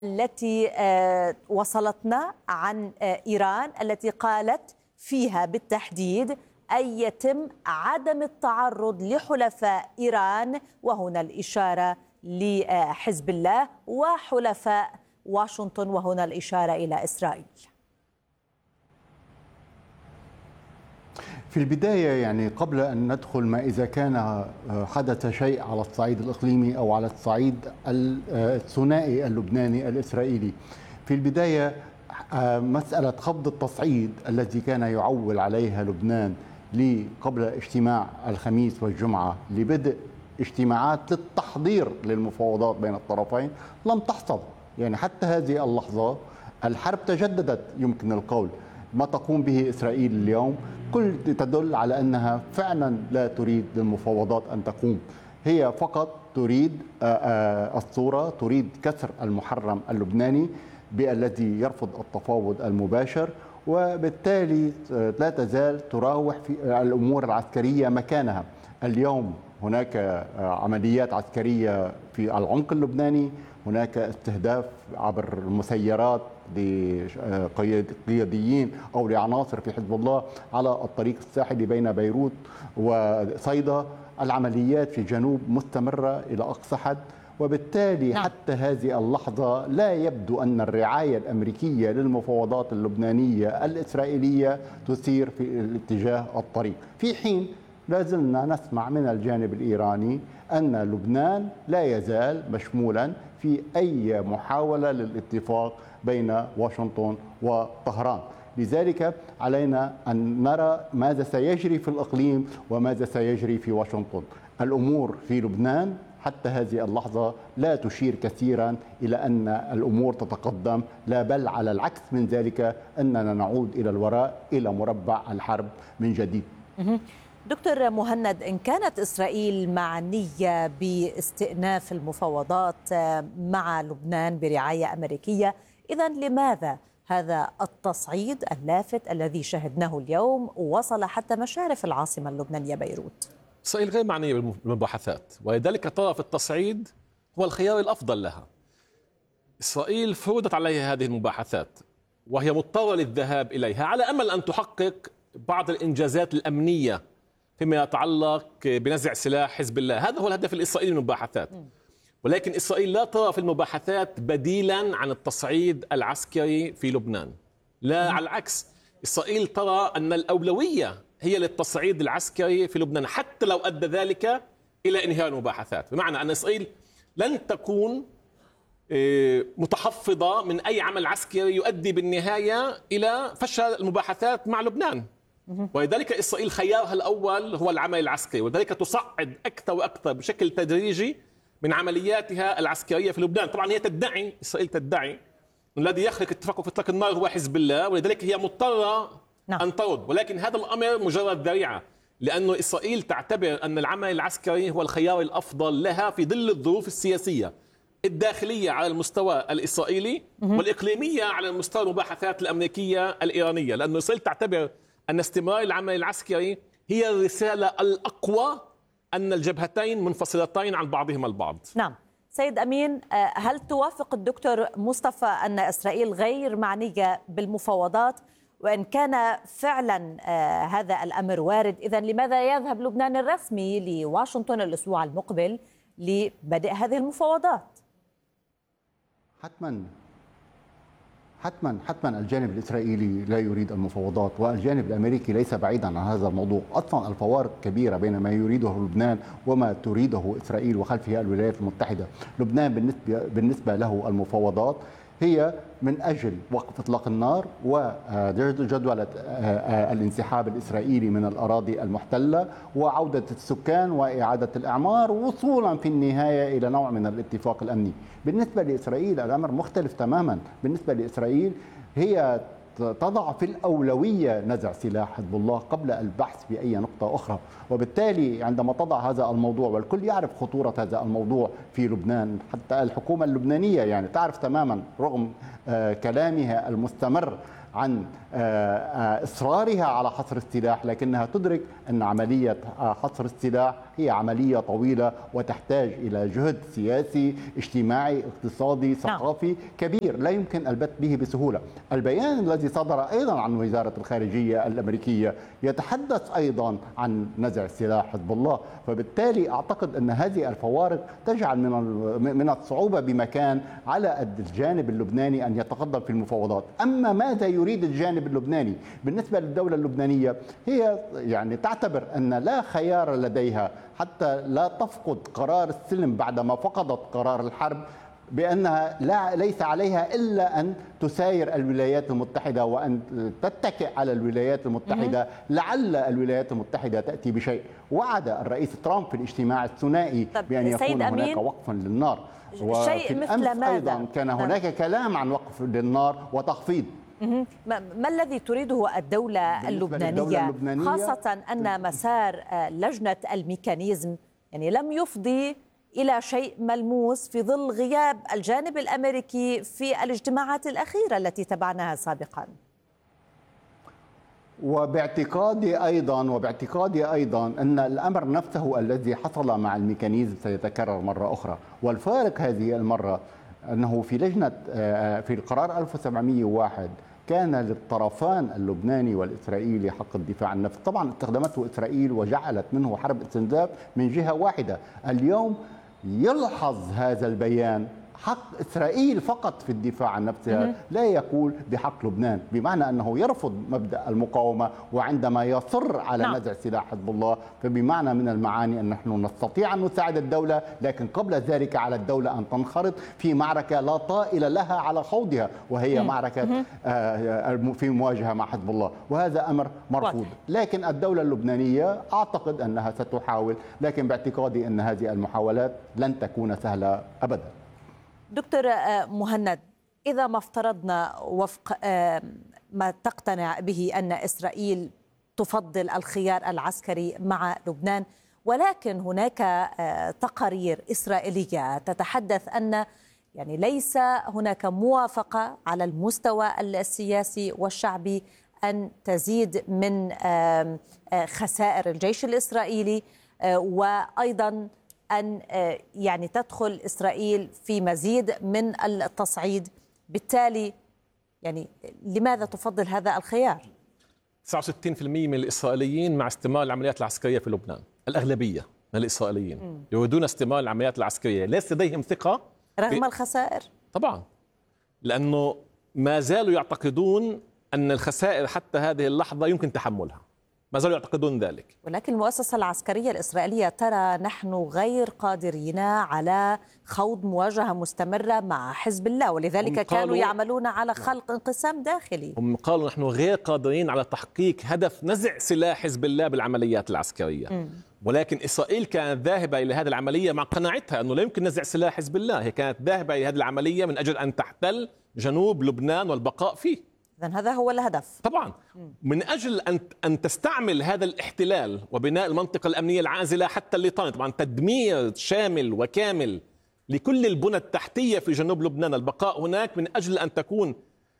التي وصلتنا عن إيران التي قالت فيها بالتحديد أن يتم عدم التعرض لحلفاء إيران، وهنا الإشارة لحزب الله، وحلفاء واشنطن، وهنا الإشارة إلى إسرائيل. في البداية قبل أن ندخل ما إذا كان حدث شيء على الصعيد الإقليمي أو على الصعيد الثنائي اللبناني الإسرائيلي، في البداية مسألة خفض التصعيد التي كان يعول عليها لبنان قبل اجتماع الخميس والجمعة لبدء اجتماعات للتحضير للمفاوضات بين الطرفين لم تحصل. حتى هذه اللحظة الحرب تجددت، يمكن القول. ما تقوم به إسرائيل اليوم كل تدل على أنها فعلا لا تريد للمفاوضات أن تقوم، هي فقط تريد الصورة، تريد كسر المحرم اللبناني الذي يرفض التفاوض المباشر، وبالتالي لا تزال تراوح في الأمور العسكرية مكانها. اليوم هناك عمليات عسكرية في العمق اللبناني، هناك استهداف عبر المسيرات لقياديين أو لعناصر في حزب الله على الطريق الساحلي بين بيروت وصيدا. العمليات في الجنوب مستمرة إلى أقصى حد، وبالتالي حتى هذه اللحظة لا يبدو أن الرعاية الأمريكية للمفاوضات اللبنانية الإسرائيلية تسير في الاتجاه الطريق، في حين لازلنا نسمع من الجانب الإيراني أن لبنان لا يزال مشمولا في أي محاولة للاتفاق بين واشنطن وطهران. لذلك علينا أن نرى ماذا سيجري في الإقليم وماذا سيجري في واشنطن. الأمور في لبنان حتى هذه اللحظة لا تشير كثيرا إلى أن الأمور تتقدم، لا بل على العكس من ذلك أننا نعود إلى الوراء إلى مربع الحرب من جديد. دكتور مهند، إن كانت إسرائيل معنية باستئناف المفاوضات مع لبنان برعاية أمريكية، إذن لماذا هذا التصعيد اللافت الذي شهدناه اليوم وصل حتى مشارف العاصمة اللبنانية بيروت؟ إسرائيل غير معنية بالمباحثات، ولذلك ترى في التصعيد هو الخيار الأفضل لها. إسرائيل فرضت عليها هذه المباحثات وهي مضطرة للذهاب إليها على أمل أن تحقق بعض الإنجازات الأمنية فيما يتعلق بنزع سلاح حزب الله. هذا هو الهدف الإسرائيلي من المباحثات، ولكن إسرائيل لا ترى في المباحثات بديلا عن التصعيد العسكري في لبنان، لا على العكس. إسرائيل ترى أن الأولوية هي للتصعيد العسكري في لبنان حتى لو أدى ذلك إلى إنهاء المباحثات، بمعنى أن إسرائيل لن تكون متحفظة من أي عمل عسكري يؤدي بالنهاية إلى فشل المباحثات مع لبنان. ولذلك إسرائيل خيارها الأول هو العمل العسكري، ولذلك تصعد أكثر وأكثر بشكل تدريجي من عملياتها العسكرية في لبنان. طبعا هي تدعي، إسرائيل تدعي الذي يخلق اتفاق في إطلاق النار هو حزب الله، ولذلك هي مضطرة أن ترد، ولكن هذا الأمر مجرد ذريعة، لأنه إسرائيل تعتبر أن العمل العسكري هو الخيار الأفضل لها في ظل الظروف السياسية الداخلية على المستوى الإسرائيلي والإقليمية على المستوى المباحثات الأمريكية الإيرانية، لأن إسرائيل تعتبر أن استمرار العمل العسكري هي الرسالة الأقوى أن الجبهتين منفصلتين عن بعضهما البعض. نعم سيد أمين، هل توافق الدكتور مصطفى أن إسرائيل غير معنية بالمفاوضات؟ وإن كان فعلا هذا الأمر وارد، إذن لماذا يذهب لبنان الرسمي لواشنطن الأسبوع المقبل لبدء هذه المفاوضات؟ حتما الجانب الإسرائيلي لا يريد المفاوضات، والجانب الأمريكي ليس بعيدا عن هذا الموضوع. أصلا الفوارق كبيرة بين ما يريده لبنان وما تريده إسرائيل وخلفها الولايات المتحدة. لبنان بالنسبة له المفاوضات هي من أجل وقف إطلاق النار وجدولة الانسحاب الإسرائيلي من الأراضي المحتلة وعودة السكان وإعادة الإعمار، وصولا في النهاية إلى نوع من الاتفاق الأمني. بالنسبة لإسرائيل الأمر مختلف تماما. بالنسبة لإسرائيل هي تضع في الأولوية نزع سلاح حزب الله قبل البحث في أي نقطة أخرى، وبالتالي عندما تضع هذا الموضوع، والكل يعرف خطورة هذا الموضوع في لبنان، حتى الحكومة اللبنانية تعرف تماما رغم كلامها المستمر عن إصرارها على حصر السلاح، لكنها تدرك أن عملية حصر السلاح هي عملية طويلة وتحتاج إلى جهد سياسي اجتماعي اقتصادي ثقافي كبير لا يمكن البت به بسهولة. البيان الذي صدر أيضا عن وزارة الخارجية الأمريكية يتحدث أيضا عن نزع سلاح حزب الله، فبالتالي أعتقد أن هذه الفوارق تجعل من الصعوبة بمكان على الجانب اللبناني أن يتقدم في المفاوضات. أما ماذا يريد الجانب اللبناني؟ بالنسبة للدولة اللبنانية هي يعني تعتبر أن لا خيار لديها حتى لا تفقد قرار السلم بعدما فقدت قرار الحرب، بأنها ليس عليها إلا أن تساير الولايات المتحدة وأن تتكئ على الولايات المتحدة لعل الولايات المتحدة تأتي بشيء. وعد الرئيس ترامب في الاجتماع الثنائي بأن يكون هناك وقفا للنار، وفي الأمس أيضا كان هناك كلام عن وقف للنار وتخفيض. ما الذي تريده الدولة اللبنانية خاصة أن مسار لجنة الميكانيزم يعني لم يفضي إلى شيء ملموس في ظل غياب الجانب الأمريكي في الاجتماعات الأخيرة التي تبعناها سابقا؟ وباعتقادي أيضا أن الأمر نفسه الذي حصل مع الميكانيزم سيتكرر مرة أخرى، والفارق هذه المرة أنه في لجنة في القرار 1701 كان للطرفان اللبناني والإسرائيلي حق الدفاع عن النفس. طبعا استخدمته إسرائيل وجعلت منه حرب استنزاف من جهة واحدة. اليوم يلحظ هذا البيان حق إسرائيل فقط في الدفاع عن نفسها، لا يقول بحق لبنان، بمعنى أنه يرفض مبدأ المقاومة، وعندما يصر على نزع سلاح حزب الله فبمعنى من المعاني أن نحن نستطيع أن نساعد الدولة، لكن قبل ذلك على الدولة أن تنخرط في معركة لا طائل لها على خوضها، وهي معركة في مواجهة مع حزب الله، وهذا أمر مرفوض. لكن الدولة اللبنانية أعتقد أنها ستحاول، لكن باعتقادي أن هذه المحاولات لن تكون سهلة أبدا. دكتور مهند، إذا ما افترضنا وفق ما تقتنع به أن إسرائيل تفضل الخيار العسكري مع لبنان، ولكن هناك تقارير إسرائيلية تتحدث أن يعني ليس هناك موافقة على المستوى السياسي والشعبي أن تزيد من خسائر الجيش الإسرائيلي، وأيضا أن يعني تدخل إسرائيل في مزيد من التصعيد. بالتالي يعني لماذا تفضل هذا الخيار؟ 69% من الإسرائيليين مع استمرار العمليات العسكرية في لبنان. الأغلبية من الإسرائيليين يريدون استمرار العمليات العسكرية، ليس لديهم ثقة رغم الخسائر. طبعا لأنه ما زالوا يعتقدون أن الخسائر حتى هذه اللحظة يمكن تحملها، ما زالوا يعتقدون ذلك. ولكن المؤسسة العسكرية الإسرائيلية ترى نحن غير قادرين على خوض مواجهة مستمرة مع حزب الله، ولذلك كانوا يعملون على خلق انقسام داخلي. هم قالوا نحن غير قادرين على تحقيق هدف نزع سلاح حزب الله بالعمليات العسكرية. ولكن إسرائيل كانت ذاهبة إلى هذه العملية مع قناعتها أنه لا يمكن نزع سلاح حزب الله، هي كانت ذاهبة إلى هذه العملية من أجل أن تحتل جنوب لبنان والبقاء فيه. إذن هذا هو الهدف طبعا، من أجل أن تستعمل هذا الاحتلال وبناء المنطقة الأمنية العازلة حتى الليطاني، طبعا تدمير شامل وكامل لكل البنى التحتية في جنوب لبنان، البقاء هناك من أجل أن تكون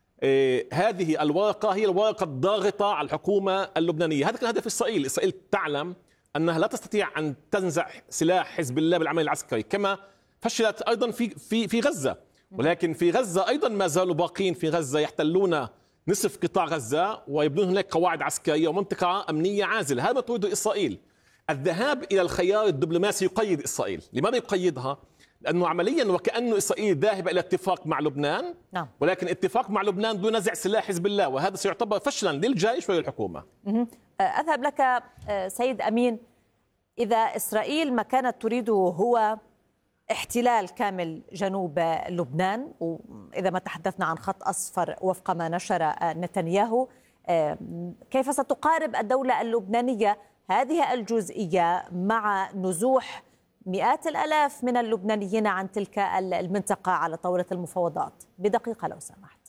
هذه الورقة هي الورقة الضاغطة على الحكومة اللبنانية. هذا كان هدف إسرائيل. إسرائيل تعلم أنها لا تستطيع أن تنزع سلاح حزب الله بالعمل العسكري، كما فشلت أيضا في غزة. ولكن في غزة أيضا ما زالوا باقين في غزة يحتلون نصف قطاع غزة ويبنون هناك قواعد عسكرية ومنطقة أمنية عازلة. هذا ما تريده إسرائيل. الذهاب إلى الخيار الدبلوماسي يقيد إسرائيل. لماذا يقيدها؟ لأنه عمليا وكأنه إسرائيل ذاهبة إلى اتفاق مع لبنان، ولكن اتفاق مع لبنان دون نزع سلاح حزب الله، وهذا سيعتبر فشلا للجيش وللحكومة. أذهب لك سيد أمين. إذا إسرائيل ما كانت تريده هو احتلال كامل جنوب لبنان، وإذا ما تحدثنا عن خط أصفر وفق ما نشر نتنياهو، كيف ستقارب الدولة اللبنانية هذه الجزئية مع نزوح مئات الآلاف من اللبنانيين عن تلك المنطقة على طاولة المفاوضات؟ بدقيقة لو سمحت.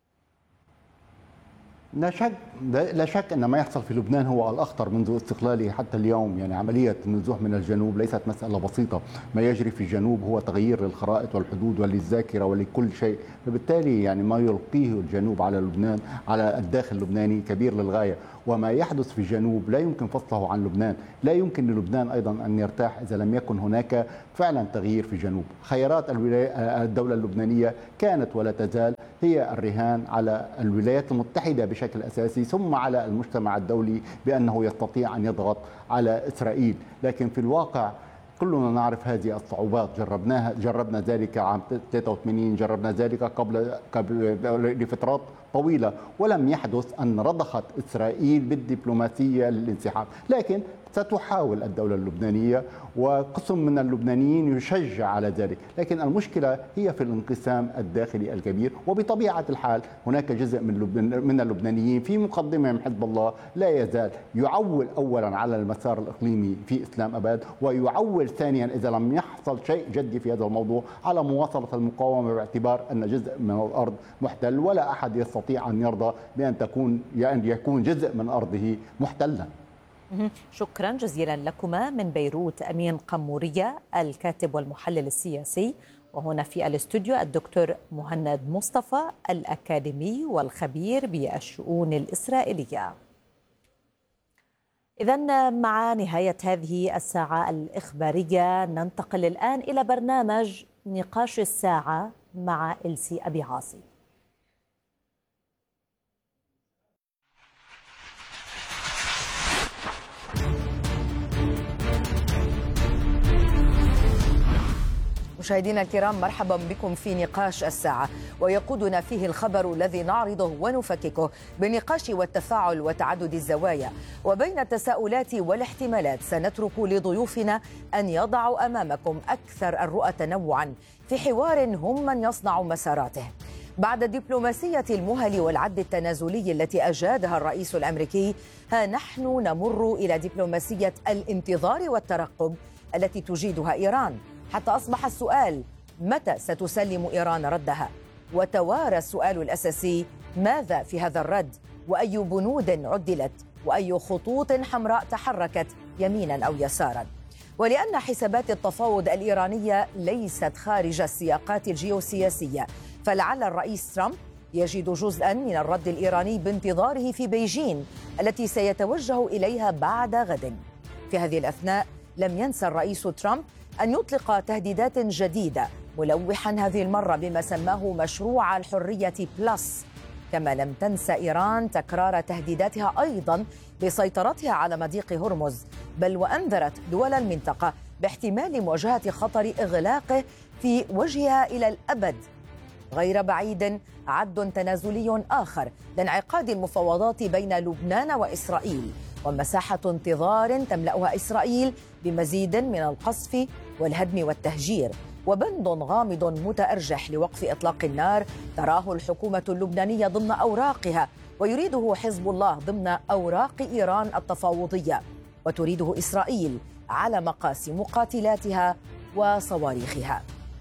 لا شك أن ما يحصل في لبنان هو الأخطر منذ استقلاله حتى اليوم. يعني عملية النزوح من الجنوب ليست مسألة بسيطة. ما يجري في الجنوب هو تغيير للخرائط والحدود وللذاكرة ولكل شيء، فبالتالي يعني ما يلقيه الجنوب على لبنان على الداخل اللبناني كبير للغاية. وما يحدث في الجنوب لا يمكن فصله عن لبنان. لا يمكن للبنان أيضا أن يرتاح إذا لم يكن هناك فعلا تغيير في الجنوب. خيارات الدولة اللبنانية كانت ولا تزال هي الرهان على الولايات المتحدة بشكل أساسي، ثم على المجتمع الدولي بأنه يستطيع أن يضغط على إسرائيل. لكن في الواقع كلنا نعرف هذه الصعوبات، جربنا ذلك عام 83، جربنا ذلك قبل لفترات طويلة، ولم يحدث أن رضخت إسرائيل بالدبلوماسية للانسحاب. لكن ستحاول الدولة اللبنانية وقسم من اللبنانيين يشجع على ذلك، لكن المشكلة هي في الانقسام الداخلي الكبير. وبطبيعة الحال هناك جزء من اللبنانيين في مقدمهم حزب الله لا يزال يعول أولا على المسار الإقليمي في إسلام أباد، ويعول ثانيا إذا لم يحصل شيء جدي في هذا الموضوع على مواصلة المقاومة، باعتبار أن جزء من الأرض محتل، ولا أحد يستطيع أن يرضى بأن يكون جزء من أرضه محتلا. شكرا جزيلا لكما. من بيروت أمين قمورية الكاتب والمحلل السياسي، وهنا في الاستوديو الدكتور مهند مصطفى الأكاديمي والخبير بالشؤون الإسرائيلية. إذن مع نهاية هذه الساعة الإخبارية ننتقل الآن إلى برنامج نقاش الساعة مع إلسي أبي عاصي. مشاهدينا الكرام، مرحبا بكم في نقاش الساعة، ويقودنا فيه الخبر الذي نعرضه ونفككه بالنقاش والتفاعل وتعدد الزوايا. وبين التساؤلات والاحتمالات سنترك لضيوفنا أن يضعوا أمامكم أكثر الرؤى تنوعا في حوار هم من يصنع مساراته. بعد دبلوماسية المهل والعد التنازلي التي أجادها الرئيس الأمريكي، ها نحن نمر إلى دبلوماسية الانتظار والترقب التي تجيدها إيران، حتى أصبح السؤال متى ستسلم إيران ردها؟ وتوارى السؤال الأساسي: ماذا في هذا الرد؟ وأي بنود عدلت؟ وأي خطوط حمراء تحركت يمينا أو يسارا؟ ولأن حسابات التفاوض الإيرانية ليست خارج السياقات الجيوسياسية، فلعل الرئيس ترامب يجد جزءا من الرد الإيراني بانتظاره في بيجين التي سيتوجه إليها بعد غد. في هذه الأثناء لم ينسى الرئيس ترامب أن يطلق تهديدات جديدة، ملوحا هذه المرة بما سماه مشروع الحرية بلس. كما لم تنسى إيران تكرار تهديداتها أيضا بسيطرتها على مضيق هرمز، بل وأنذرت دول المنطقة باحتمال مواجهة خطر إغلاقه في وجهها إلى الأبد. غير بعيد عد تنازلي آخر لانعقاد المفاوضات بين لبنان وإسرائيل، ومساحة انتظار تملأها إسرائيل بمزيد من القصف والهدم والتهجير، وبند غامض متأرجح لوقف إطلاق النار تراه الحكومة اللبنانية ضمن أوراقها، ويريده حزب الله ضمن أوراق إيران التفاوضية، وتريده إسرائيل على مقاس مقاتلاتها وصواريخها.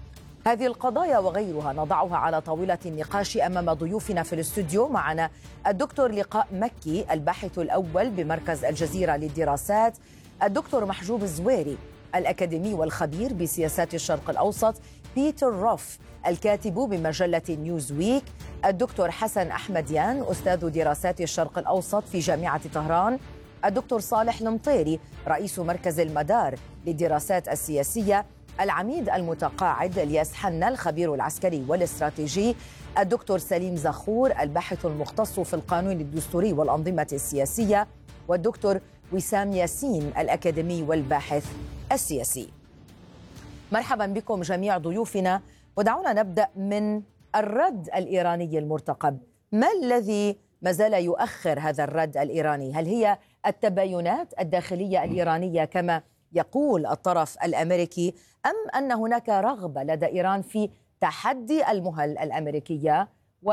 هذه القضايا وغيرها نضعها على طاولة النقاش أمام ضيوفنا في الاستوديو. معنا الدكتور لقاء مكي الباحث الأول بمركز الجزيرة للدراسات، الدكتور محجوب الزويري الأكاديمي والخبير بسياسات الشرق الأوسط، بيتر روف الكاتب بمجلة نيوزويك، الدكتور حسن أحمديان أستاذ دراسات الشرق الأوسط في جامعة طهران، الدكتور صالح المطيري رئيس مركز المدار للدراسات السياسية، العميد المتقاعد الياس حنا الخبير العسكري والاستراتيجي، الدكتور سليم زخور الباحث المختص في القانون الدستوري والأنظمة السياسية، والدكتور وسام ياسين الأكاديمي والباحث السياسي. مرحبا بكم جميع ضيوفنا، ودعونا نبدأ من الرد الإيراني المرتقب. ما الذي ما زال يؤخر هذا الرد الإيراني؟ هل هي التباينات الداخلية الإيرانية كما يقول الطرف الأمريكي، أم أن هناك رغبة لدى إيران في تحدي المهل الأمريكية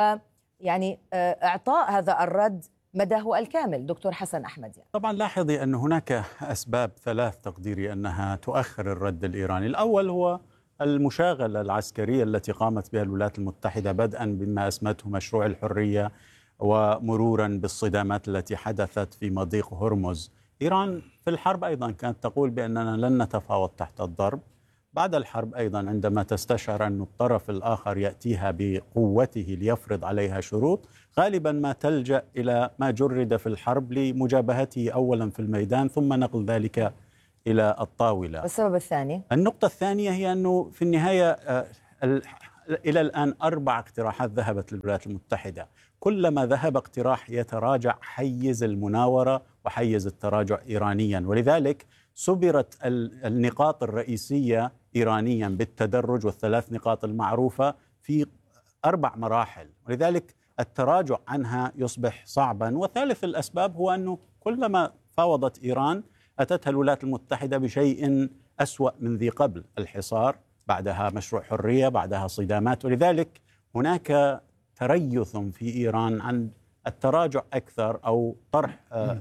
ويعني إعطاء هذا الرد مداه الكامل؟ دكتور حسن أحمد. طبعا لاحظي أن هناك أسباب ثلاث تقديري أنها تؤخر الرد الإيراني. الأول هو المشاغلة العسكرية التي قامت بها الولايات المتحدة بدءا بما أسمته مشروع الحرية ومرورا بالصدامات التي حدثت في مضيق هرمز. إيران في الحرب أيضا كانت تقول بأننا لن نتفاوض تحت الضرب، بعد الحرب أيضا عندما تستشعر أن الطرف الآخر يأتيها بقوته ليفرض عليها شروط، غالبا ما تلجأ إلى ما جرد في الحرب لمجابهته أولا في الميدان ثم نقل ذلك إلى الطاولة. والسبب الثاني؟ النقطة الثانية هي أنه في النهاية إلى الآن 4 اقتراحات ذهبت للولايات المتحدة، كلما ذهب اقتراح يتراجع حيز المناورة وحيز التراجع إيرانيا، ولذلك سبرت النقاط الرئيسية إيرانيا بالتدرج والثلاث نقاط المعروفة في 4 مراحل، ولذلك التراجع عنها يصبح صعبا. وثالث الأسباب هو أنه كلما فاوضت إيران أتتها الولايات المتحدة بشيء أسوأ من ذي قبل، الحصار، بعدها مشروع حرية، بعدها صدامات، ولذلك هناك تريث في إيران عن التراجع أكثر أو طرح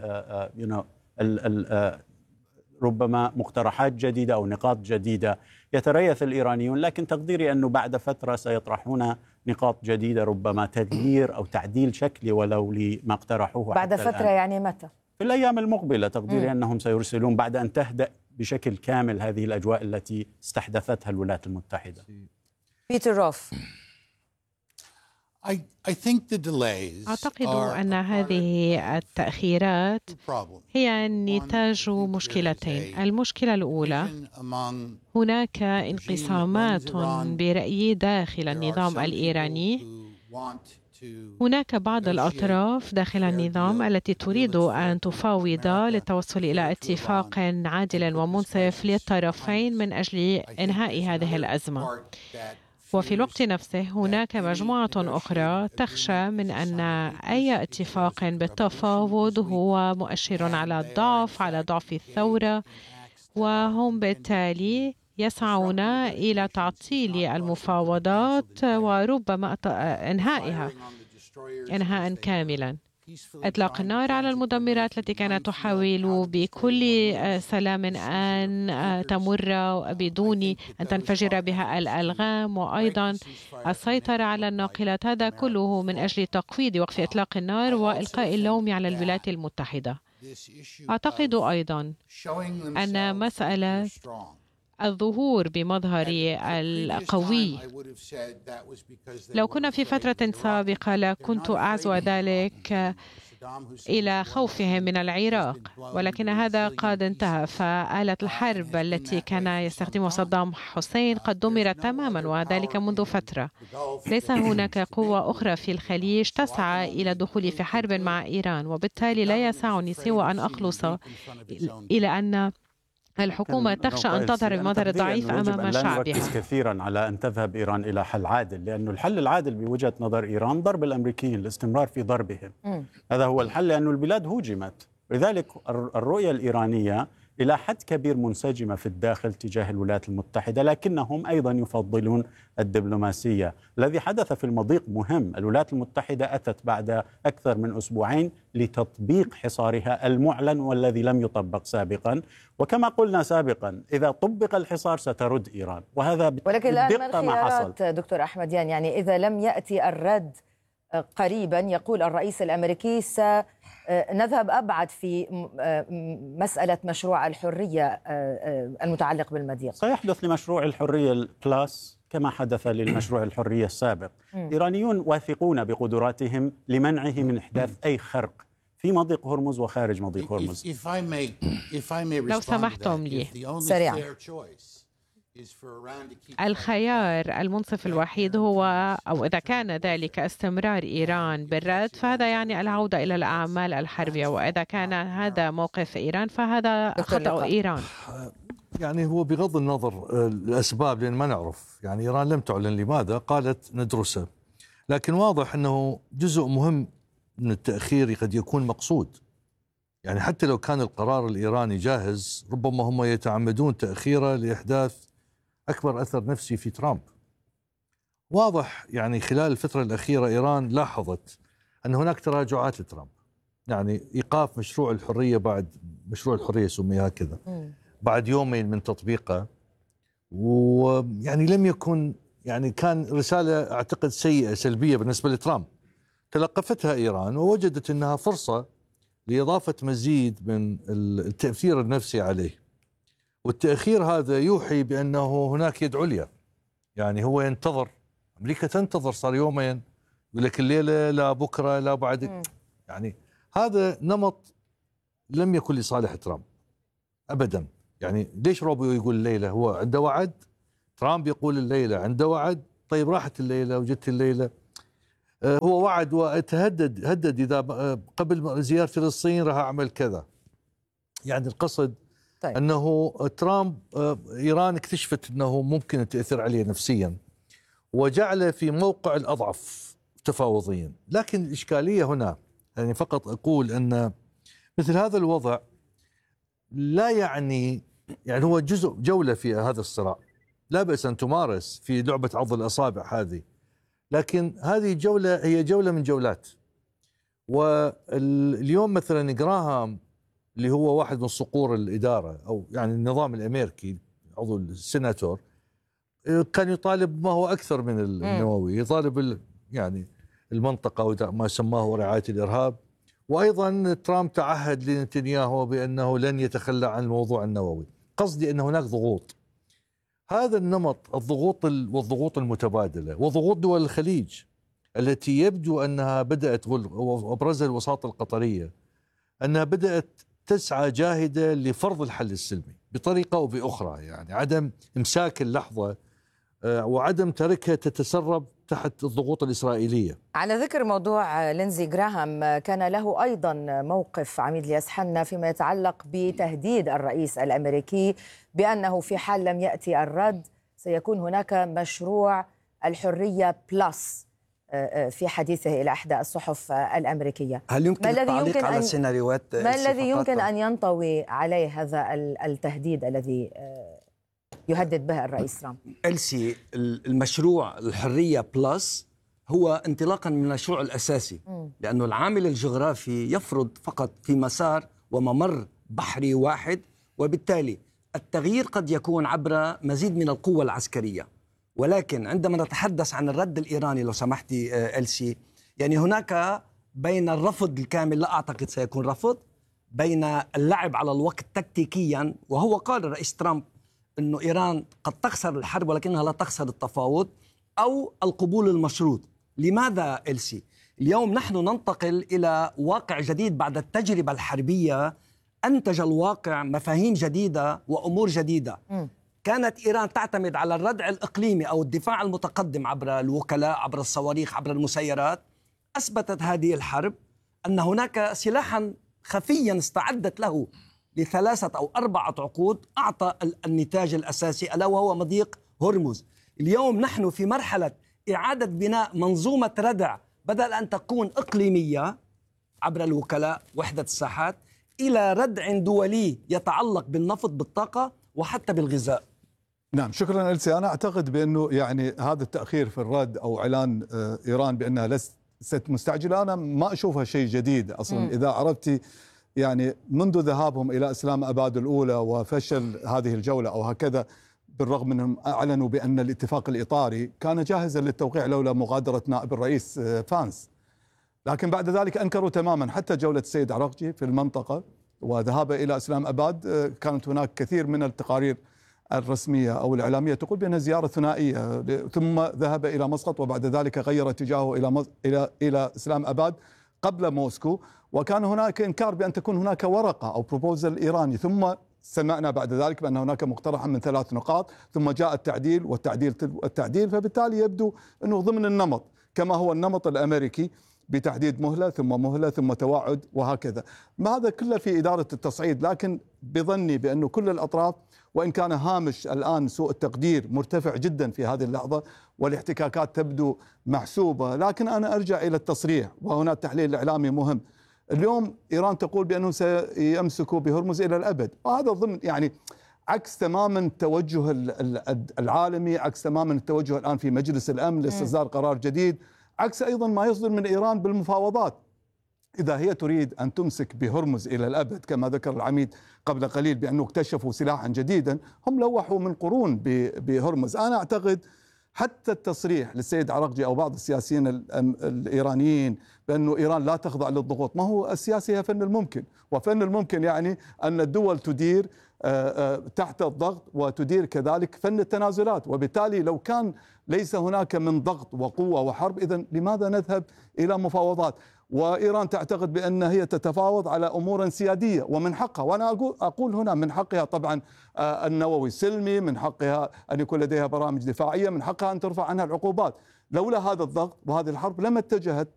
ربما مقترحات جديدة أو نقاط جديدة. يتريث الإيرانيون، لكن تقديري أنه بعد فترة سيطرحون نقاط جديدة، ربما تغيير أو تعديل شكلي ولو لما اقترحوه بعد فترة الآن. يعني متى؟ في الأيام المقبلة تقديري أنهم سيرسلون بعد أن تهدأ بشكل كامل هذه الأجواء التي استحدثتها الولايات المتحدة. بيتر روف. أعتقد أن هذه التأخيرات هي نتاج مشكلتين. المشكلة الأولى، هناك انقسامات برأيي داخل النظام الإيراني. هناك بعض الأطراف داخل النظام التي تريد أن تفاوض للتوصل إلى اتفاق عادل ومنصف للطرفين من أجل إنهاء هذه الأزمة، وفي الوقت نفسه هناك مجموعة أخرى تخشى من أن أي اتفاق بالتفاوض هو مؤشر على ضعف الثورة، وهم بالتالي يسعون إلى تعطيل المفاوضات وربما إنهائها إنهاء كاملا. إطلاق النار على المدمرات التي كانت تحاول بكل سلام أن تمر بدون أن تنفجر بها الألغام، وأيضا السيطرة على الناقلات، هذا كله من أجل تقويض وقف إطلاق النار وإلقاء اللوم على الولايات المتحدة. أعتقد أيضا أن مسألة الظهور بمظهر القوي، لو كنا في فترة سابقة لكنت أعزو ذلك إلى خوفهم من العراق، ولكن هذا قد انتهى، فآلة الحرب التي كان يستخدمها صدام حسين قد دمرت تماما، وذلك منذ فترة. ليس هناك قوة أخرى في الخليج تسعى إلى الدخول في حرب مع إيران، وبالتالي لا يسعني سوى أن أخلص إلى أن الحكومة تخشى أن تظهر بمظهر ضعيف أمام شعبها. لا نركز كثيرا على أن تذهب إيران إلى حل عادل، لأن الحل العادل بوجهة نظر إيران ضرب الأمريكيين، الاستمرار في ضربهم. هذا هو الحل، لأن البلاد هوجمت. لذلك الرؤية الإيرانية إلى حد كبير منسجمة في الداخل تجاه الولايات المتحدة، لكنهم أيضا يفضلون الدبلوماسية. الذي حدث في المضيق مهم. الولايات المتحدة أتت بعد أكثر من أسبوعين لتطبيق حصارها المعلن والذي لم يطبق سابقا، وكما قلنا سابقا إذا طبق الحصار سترد إيران، وهذا ولكن الآن ما الخيارات دكتور أحمد؟ يعني إذا لم يأتي الرد قريبا، يقول الرئيس الأمريكي سنذهب أبعد في مسألة مشروع الحرية المتعلق بالمضيق. سيحدث لمشروع الحرية البلاس كما حدث للمشروع الحرية السابق. إيرانيون واثقون بقدراتهم لمنعه من إحداث أي خرق في مضيق هرمز وخارج مضيق هرمز. لو سمحتم لي سريعا، الخيار المنصف الوحيد هو، أو إذا كان ذلك استمرار إيران بالرد، فهذا يعني العودة إلى الأعمال الحربية، وإذا كان هذا موقف إيران فهذا خطأ إيران. يعني هو بغض النظر الأسباب، لأن ما نعرف، يعني إيران لم تعلن لماذا، قالت ندرسه، لكن واضح أنه جزء مهم من التأخير قد يكون مقصود. يعني حتى لو كان القرار الإيراني جاهز، ربما هم يتعمدون تأخيره لإحداث أكبر أثر نفسي في ترامب. واضح يعني خلال الفترة الأخيرة إيران لاحظت أن هناك تراجعات لترامب، يعني إيقاف مشروع الحرية، بعد مشروع الحرية سمي هكذا، بعد يومين من تطبيقه، ويعني لم يكن، يعني كان رسالة أعتقد سيئة سلبية بالنسبة لترامب. تلقفتها إيران ووجدت أنها فرصة لإضافة مزيد من التأثير النفسي عليه، والتأخير هذا يوحي بأنه هناك يد عليا، يعني هو ينتظر، أمريكا تنتظر، صار يومين يقول لك الليلة لا بكرة لا بعد، يعني هذا نمط لم يكن لصالح ترامب أبدا. يعني ليش روبيو يقول الليلة؟ هو عنده وعد، ترامب يقول الليلة عنده وعد، طيب راحت الليلة وجت الليلة. هو وعد وتهدد، هدد إذا قبل زيارتي للصين راح أعمل كذا. يعني القصد طيب. أنه ترامب إيران اكتشفت أنه ممكن تأثر عليه نفسيا وجعله في موقع الأضعف تفاوضيا. لكن الإشكالية هنا، يعني فقط أقول أن مثل هذا الوضع لا يعني هو جزء جولة في هذا الصراع، لا بأس أن تمارس في لعبة عض الأصابع هذه، لكن هذه جولة هي جولة من جولات. واليوم مثلا جراهام اللي هو واحد من صقور الإدارة أو يعني النظام الأمريكي، عضو السيناتور، كان يطالب ما هو أكثر من النووي، يطالب يعني المنطقة ما سماه رعاية الإرهاب. وأيضا ترامب تعهد لنتنياهو بأنه لن يتخلى عن الموضوع النووي. قصدي أن هناك ضغوط، هذا النمط، الضغوط والضغوط المتبادلة وضغوط دول الخليج التي يبدو أنها بدأت، وأبرزها الوساطة القطرية، أنها بدأت تسعى جاهدة لفرض الحل السلمي بطريقة أو بأخرى، يعني عدم إمساك اللحظة وعدم تركها تتسرب تحت الضغوط الإسرائيلية. على ذكر موضوع لينزي جراهام، كان له أيضا موقف عميد الياس حنا فيما يتعلق بتهديد الرئيس الأمريكي بأنه في حال لم يأتي الرد سيكون هناك مشروع الحرية بلس في حديثه إلى إحدى الصحف الأمريكية. هل يمكن التعليق على السيناريوهات؟ ما الذي يمكن أن ينطوي عليه هذا التهديد الذي يهدد به الرئيس ترامب؟ إلسي، المشروع الحرية بلس هو انطلاقا من المشروع الأساسي، لأنه العامل الجغرافي يفرض فقط في مسار وممر بحري واحد، وبالتالي التغيير قد يكون عبر مزيد من القوة العسكرية. ولكن عندما نتحدث عن الرد الإيراني لو سمحتي إلسي، يعني هناك بين الرفض الكامل، لا أعتقد سيكون رفض، بين اللعب على الوقت تكتيكيا، وهو قال الرئيس ترامب أنه إيران قد تخسر الحرب ولكنها لا تخسر التفاوض، أو القبول المشروط. لماذا إلسي؟ اليوم نحن ننتقل إلى واقع جديد بعد التجربة الحربية، أنتج الواقع مفاهيم جديدة وأمور جديدة. كانت إيران تعتمد على الردع الإقليمي أو الدفاع المتقدم عبر الوكلاء، عبر الصواريخ، عبر المسيرات. أثبتت هذه الحرب أن هناك سلاحا خفيا استعدت له ل3 أو 4 عقود أعطى النتاج الأساسي، ألا وهو مضيق هرمز. اليوم نحن في مرحلة إعادة بناء منظومة ردع، بدل أن تكون إقليمية عبر الوكلاء وحدة الساحات، إلى ردع دولي يتعلق بالنفط، بالطاقة، وحتى بالغذاء. نعم، شكرا إلسي. أنا أعتقد بأنه يعني هذا التأخير في الرد أو إعلان إيران بأنها ليست مستعجلة، أنا ما أشوفها شيء جديد أصلا. إذا عرفتي يعني منذ ذهابهم إلى إسلام أباد الأولى وفشل هذه الجولة أو هكذا، بالرغم منهم أعلنوا بأن الاتفاق الإطاري كان جاهزا للتوقيع لولا مغادرة نائب الرئيس فانس، لكن بعد ذلك أنكروا تماما حتى جولة السيد عراقجي في المنطقة وذهابه إلى إسلام أباد. كانت هناك كثير من التقارير الرسمية أو الإعلامية تقول بأنها زيارة ثنائية، ثم ذهب إلى مسقط وبعد ذلك غير اتجاهه إلى إسلام أباد قبل موسكو. وكان هناك إنكار بأن تكون هناك ورقة أو بروبوزل إيراني، ثم سمعنا بعد ذلك بأن هناك مقترحا من 3 نقاط، ثم جاء التعديل والتعديل. فبالتالي يبدو أنه ضمن النمط كما هو النمط الأمريكي بتحديد مهلة ثم مهلة ثم توعد وهكذا. ما هذا كله في إدارة التصعيد، لكن بظني بأنه كل الأطراف، وإن كان هامش الآن سوء التقدير مرتفع جدا في هذه اللحظة والاحتكاكات تبدو محسوبة، لكن أنا أرجع إلى التصريح، وهنا التحليل الإعلامي مهم. اليوم إيران تقول بأنه سيمسكوا بهرمز إلى الأبد، وهذا ضمن يعني عكس تماما التوجه العالمي، عكس تماما التوجه الآن في مجلس الأمن لاستصدار قرار جديد، عكس أيضا ما يصدر من إيران بالمفاوضات. إذا هي تريد أن تمسك بهرمز إلى الأبد كما ذكر العميد قبل قليل بأنه اكتشفوا سلاحا جديدا، هم لوحوا من قرون بهرمز. أنا أعتقد حتى التصريح للسيد عراقجي أو بعض السياسيين الإيرانيين بأنه إيران لا تخضع للضغوط، ما هو السياسي هي فن الممكن، وفن الممكن يعني أن الدول تدير تحت الضغط وتدير كذلك فن التنازلات. وبالتالي لو كان ليس هناك من ضغط وقوة وحرب، إذن لماذا نذهب إلى مفاوضات؟ وإيران تعتقد بأن هي تتفاوض على أمور سيادية ومن حقها، وأنا أقول هنا من حقها طبعا النووي السلمي، من حقها أن يكون لديها برامج دفاعية، من حقها أن ترفع عنها العقوبات. لولا هذا الضغط وهذه الحرب لما اتجهت